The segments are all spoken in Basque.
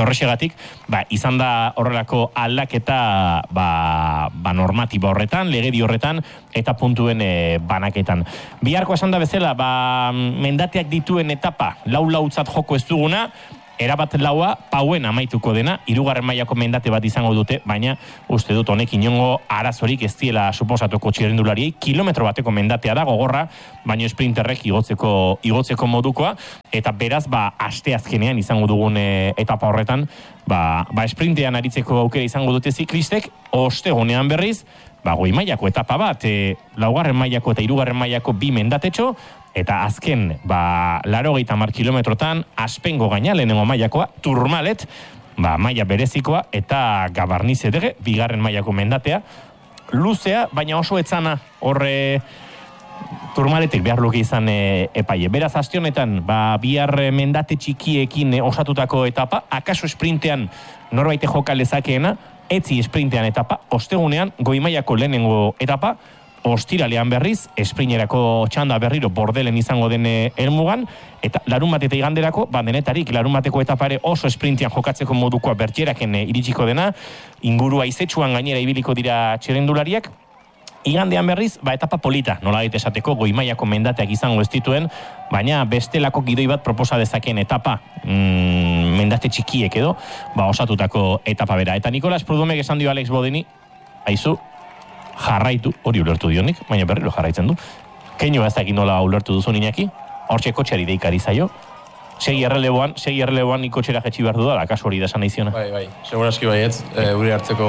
Eta horrexegatik, izan da horrelako aldaketa normatiba horretan, legedi horretan, eta puntuen banaketan. Biharko esan da bezala, mendateak dituen etapa, lau-lautzat joko ez duguna, erabat laua pauen amaituko dena, 3. mailako mendate bat izango dute, baina uste dut honek inongo arazorik ez diela suposatuko txirrindulariei, kilometro bateko mendatea da gogorra, baina sprinterrek igotzeko modukoa, eta beraz, asteazkenean izango dugun etapa horretan, sprintean aritzeko aukera izango dute ziklistek, ostegunean berriz, goi mailako etapa bat, 4. mailako eta 3. mailako 2 mendatetxo, eta azken, 80 kilometrotan, Aspengo gaina, lehenengo mailakoa, Turmalet, maila berezikoa, eta Gabarniz edege, 2. mailako mendatea, luzea, baina oso etzana, horre Turmaletek behar luke izan epaile. Beraz, aste honetan, bihar mendate txikiekin osatutako etapa, akaso sprintean norbaite joka lezakeena, etzi sprintean etapa, ostegunean, goi mailako lehenengo etapa, ostiralean berriz, esprinerako txanda berriro bordelen izango den helmugan, eta larunbat eta iganderako, denetarik larunbateko etapare oso sprintean jokatzeko modukoa bertieraken iritsiko dena, ingurua izetsuan gainera ibiliko dira txirrindulariak, igandean berriz, etapa polita, nolabait esateko, goi mailako mendateak izango ez dituen, baina bestelako gidoi bat proposa dezakeen etapa, mendate txikiek edo, osatutako etapa bera. Eta Nikolas Prudomek esan dio Alex Bodeni, aizu, jarraitu, hori ulertu dionik, baina berriro jarraitzen du. Keinu ez dakit nola ulertu duzu Iñaki, hortxe kotxeari deikari zaio. Segi erreleboan nik kotxera jetxi behar dudala, kasu hori da esan nahiziona. Bai, segurazki baietz, guri hartzeko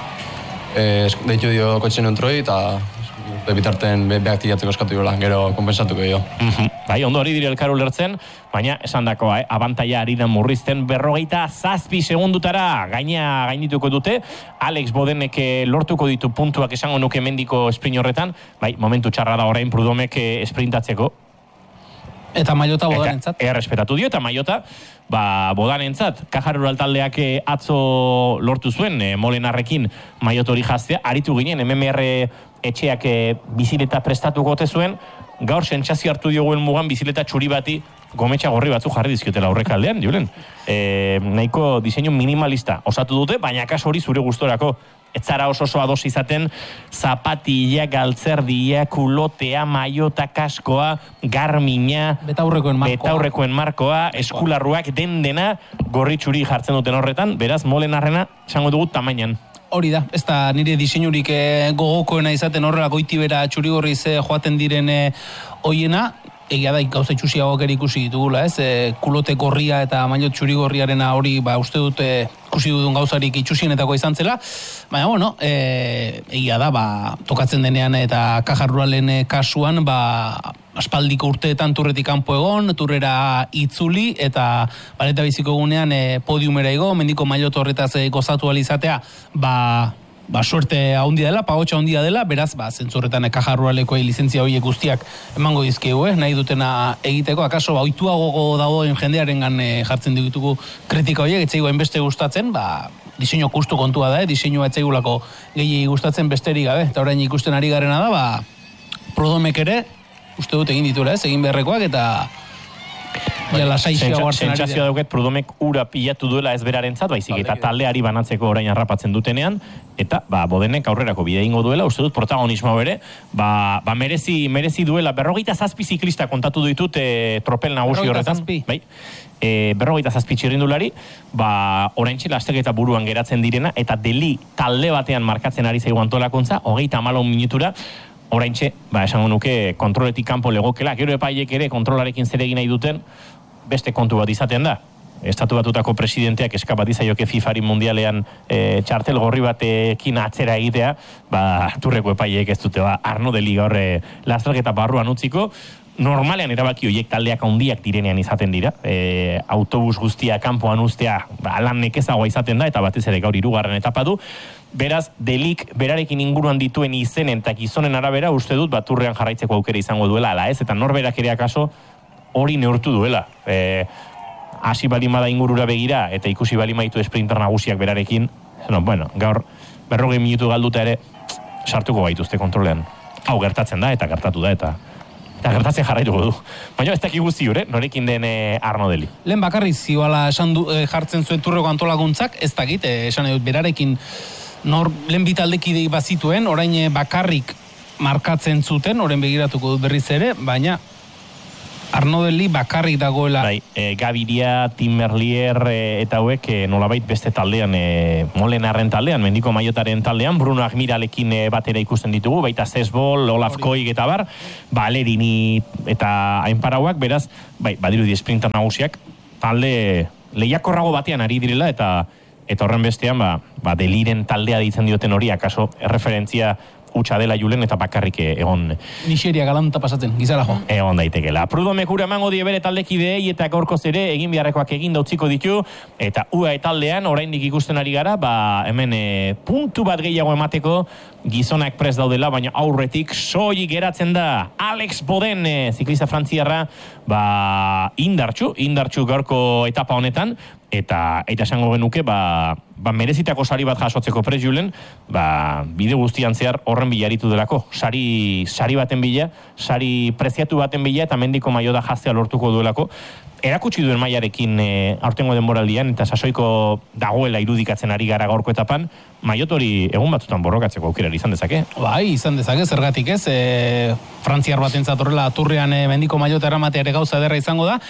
deitu dio kotxen ontroi, eta bitarten behak tilatzeko eskatu jola, gero kompensatuko dio. Ondo hori dire elkar ulertzen, baina esan dako, abantaia ari da murrizten 47 segundutara gainituko dute, Alex Bodenek lortuko ditu puntuak esango nuke mendiko sprint horretan, momentu txarra da orain Prudomek sprintatzeko. Eta Maiota Bodanentzat. Errespetatu dio, eta Maiota, Bodanentzat, Caja Rural taldeak atzo lortu zuen, Molenarrekin Maiota hori jaztea, aritu ginen, MMR etxeak bizileta prestatuko ote zuen, gaur sentsazio hartu dioguen mugan bizileta txuri bati gometxa gorri batzu jarri dizkiotela horrek aldean, Julen. Nahiko diseinu minimalista osatu dute, baina kaso hori zure gustorako. Ez zara oso ados izaten, zapatilla, galtzerdia, kulotea, maiota, kaskoa, garmina, betaurrekoen markoa, eskularruak, dena gorri txuri jartzen duten horretan, beraz, Molenarrena esango dugu tamainan. Hori da, ez da nire diseinurik gogokoena izaten horrela goitibera txurigorriz joaten diren hoiena, egia da gauza itxusiagoak ere ikusi ditugula, ez? Kulote gorria eta maillot txurigorriarena hori, uste dut ikusi dudun gauzarik itxusienetako izan zela, baina, egia da, tokatzen denean eta Caja Ruralen kasuan, aspaldiko urteetan turretik kanpo egon, turrera itzuli, eta bareta biziko egunean podiumera igo, mendiko maillot horretaz gozatu alizatea, suerte handia dela, pagotxa handia dela, beraz, zentzurretan Caja Ruraleko lizentzia horiek guztiak emango dizkigu, nahi dutena egiteko, akaso, oituago dagoen jendearengan jartzen ditugu kritika horiek, etzaigu hainbeste gustatzen, diseinu kustu kontua da, diseinua etzaigulako gehiegi gustatzen besterik gabe, eta orain ikusten ari garena da, Prudomek ere, uste dut egin dituela, egin beharrekoak, eta sentsazioa dauket Prudomek ura pilatu duela ez berarentzat, baizik eta taldeari banatzeko orain harrapatzen dutenean, eta Bodenek aurrerako bide ingo duela, uste dut protagonismo bere, merezi duela, 47 ziklista kontatu ditut tropel nagusi horretan. 47 txirrindulari, oraintxe lasteketa buruan geratzen direna, eta deli talde batean markatzen ari zaigu antolakuntza, 34 minutura, oraintxe, esango nuke kontroletik kanpo legokela, gero epaiek ere kontrolarekin zer egin nahi duten, beste kontu bat izaten da. Estatu Batutako presidenteak eskapat izaioke FIFAri mundialean txartel gorri batekin atzera egitea, turreko epaiek ez dute, Arno de Liga horre lasterketa barruan utziko, normalean erabaki horiek taldeak handiak direnean izaten dira, autobus guztia kanpoan uztea lan nekezagoa izaten da, eta batez ere gaur 3. etapa du. Beraz, Delik berarekin inguruan dituen izenen eta gizonen arabera uste dut turrean jarraitzeko aukera izango duela, ala ez, eta norberak ere akaso hori neurtu duela. Hasi balimada ingurura begira, eta ikusi balimaitu sprinter nagusiak berarekin, gaur 40 minutu galduta ere sartuko gaituzte kontrolean. Hau gertatzen da, eta gertatu da, eta Eta gertatzen jarraituko du. Baina ez dakigu ziur, norekin den Arnaud Dely. Lehen bakarrik zioala jartzen zuen turreko antolaguntzak, ez dakit, esan edut berarekin lehen bitaldekidei bazituen, orain bakarrik markatzen zuten, orain begiratuko dut berriz ere, baina Arnaud Dely bakarrik dagoela. Bai, Gaviria, Tim Merlier eta hauek nolabait beste taldean, Molenarren taldean, Mendiko Maiotaren taldean, Bruno Agmiralekin batera ikusten ditugu, baita Zesbol, Olaf Koig eta bar, Lerini eta hainparauak, beraz, bai, badirudi esprinta nagusiak, talde lehiakorrago batean ari direla, eta horren bestean, Delyren taldea ditzen dioten hori, akaso, referentzia utxa dela Julen eta bakarrik egon. Nigeria galanta pasatzen, gizara jo. Egon daitekela. Prudo mekura emango die bere taldekideei eta gaurkoz ere egin beharrekoak egin utziko ditu, eta UAE taldean oraindik ikusten ari gara, hemen puntu bat gehiago emateko gizonak prest daudela, baina aurretik soilik geratzen da Alex Boden, ziklista frantziarra, indartxu gaurko etapa honetan, eta esango genuke, merezitako sari bat jasotzeko prest Julen, bide guztian zehar horren bila aritu delako. Sari baten bila, sari preziatu baten bila, eta Mendiko Maiota jaztea lortuko duelako. Erakutsi duen mailarekin aurtengo denboraldian, eta sasoiko dagoela irudikatzen ari gara gaurko etapan, Maiot hori egun batzutan borrokatzeko aukera izan dezake. Bai, izan dezake, zergatik ez, frantziar batentzat horrela turrean Mendiko Maiota eramatea ere gauza ederra izango da,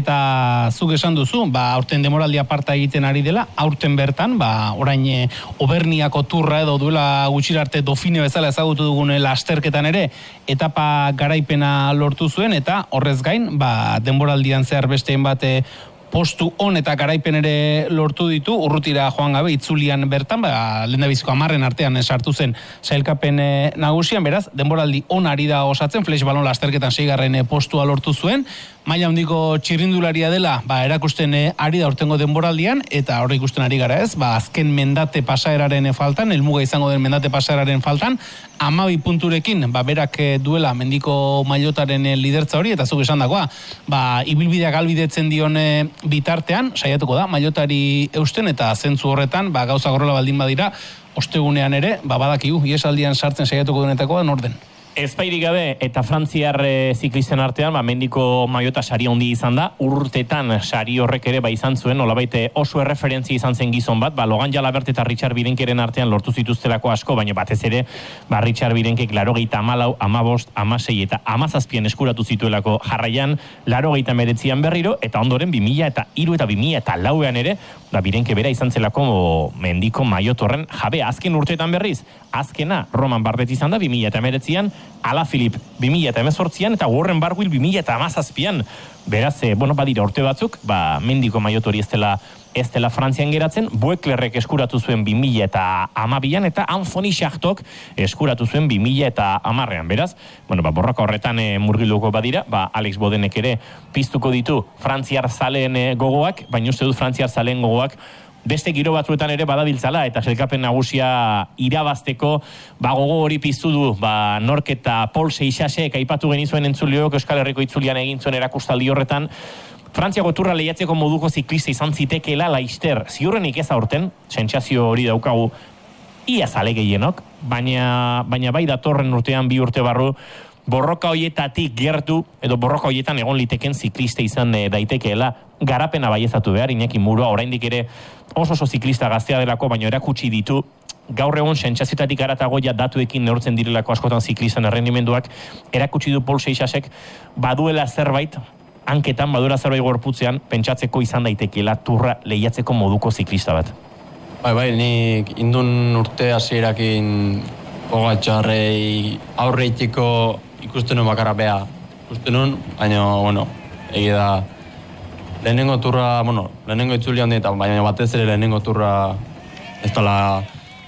eta zuk esan duzu, aurten denboraldia parta egiten ari dela, aurten bertan, orain Oberniako turra edo duela gutxirarte Dofine bezala ezagutu dugun lasterketan ere, etapa garaipena lortu zuen, eta horrez gain, denboraldian zehar besteen bate postu on eta garaipen ere lortu ditu, urrutira joan gabe, itzulian bertan, lehendabiziko 10 artean sartu zen sailkapen nagusian, beraz, denboraldi on ari da osatzen, flash balon lasterketan 6. postua lortu zuen, maila handiko txirrindularia dela, erakusten ari da urtengo denboraldian, eta hori ikusten ari gara ez, azken mendate pasaeraren faltan, helmuga izango den mendate pasaeraren faltan, 12 punturekin, berak duela Mendiko Maiotaren lidertza hori, eta zuk esan dagoa, ibilbidea galbidetzen dion bitartean, saiatuko da, Maiotari eusten, eta zentzu horretan, gauza gorrela baldin badira, ostegunean ere, badakigu, iesaldian sartzen saiatuko denetakoa, norden. Ezpairik gabe eta frantziar ziklisten artean, Mendiko Maiota sari handi izan da, urtetan sari horrek ere izan zuen, nolabait oso erreferentzia izan zen gizon bat, Logan Jalabert eta Richard Birenkeren artean lortu zituztelako asko, baina batez ere, Richard Birenkek 84, 15, 16 eta 17 eskuratu zituelako jarraian, 89an berriro, eta ondoren 2003 eta 2004an ere, Birenke bera izan zelako Mendiko Maiot horren jabe, azken urteetan berriz, azkena Roman Bardet izan da 2019an, Alaphilippe 2018an eta Warren Barguil 2017an. Beraz, badira urte batzuk, Mendiko Maiot hori ez dela Frantzian geratzen, Boeklerrek eskuratu zuen 2012an eta Anthony Chartok eskuratu zuen 2010an. Beraz, borroka horretan murgilduko badira, Alex Bodenek ere piztuko ditu frantziar zaleen gogoak, baina uste dut frantziar zaleen gogoak beste giro batzuetan ere badabiltzala, eta sailkapen nagusia irabazteko gogo hori piztu du, Nork eta Paul Seixasek aipatu genizuen entzuliok Euskal Herriko itzulian egin zuen erakustaldi horretan, Frantziako turra lehiatzeko moduko ziklista izan zitekeela Laister, ziurrenik ez aurten, sentsazio hori daukagu ia zale gehienok, baina bai datorren urtean 2 urte barru, borroka hoietatik gertu, edo borroka hoietan egon liteken ziklista izan daitekeela, garapena baiezatu behar, Iñaki Murua, oraindik ere oso ziklista gaztea delako, baina erakutsi ditu, gaur egun sentsazioetatik aratago datuekin neurtzen direlako askotan ziklistan errendimenduak, erakutsi du Paul Seixasek baduela zerbait, hanketan baduela zerbait gorputzean, pentsatzeko izan daitekeela turra lehiatzeko moduko ziklista bat. Bai, nik indun urte hasierakin Pogačarrei aurreitiko ikusten nuen bakarra bea ikusten nuen, baina, egia da, lehenengo turra, lehenengo itzuli handi eta baina batez ere lehenengo turra ez dela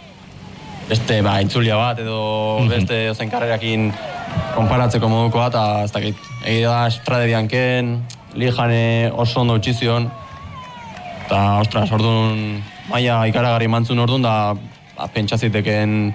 beste itzulia bat edo beste ozen karrerakin konparatzeko modukoa, eta ez dakit, egia da Strade Bianchen, Lijane oso ondo utxizion, eta ostras, orduan maila ikaragarri mantzun orduan, da pentsaziteken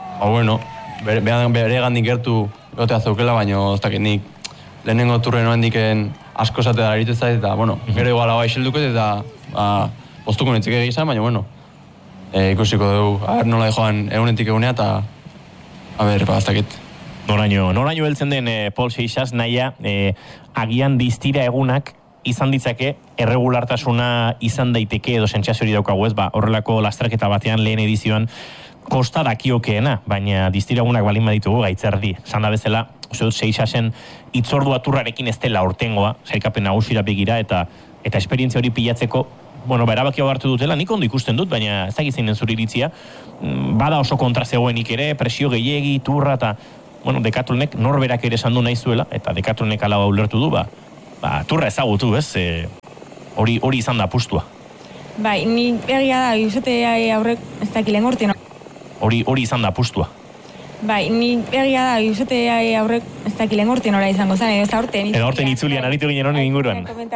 bere gandik gertu gotea zeukela, baina ez dakit nik lehenengo turren oendiken asko zate da eritu zait, eta, gero igual hau aixilduko eta postuko nintzike egizan, baina, ikusiko dugu, nola joan egunetik egunea, eta, ez dakit. Noraino heltzen den Paul Seixas, naia, agian distira egunak izan ditzake, erregulartasuna izan daiteke edo sentsazio hori daukagu ez, horrelako lastraketa batean lehen edizioan kosta dakiokeena, baina distira egunak balin baditugu gaitzerdi. Esan da bezala, Seixasen itzordu aturrarekin ez dela ortengoa, sailkapen nagusira begira, eta esperientzia hori pilatzeko, erabaki hau hartu dutela, nik ondo ikusten dut, baina ez dakit zein den zure iritzia, bada oso kontra zegoenik ere, presio gehiegi, turra, eta Decathlon-ek norberak ere esan du nahi zuela, eta Decathlon-ek ala ulertu du, turra ezagutu, ez? Hori izan da apustua. Bai, ni egia da, izate aurrek ez dakilen urtean. Hori izan da apustua. Bai, ni egia da, izate aurrek ez dakilen urtean ora izango zen, ez aurten. Edo aurten itzulian aritu ginen honen inguruan.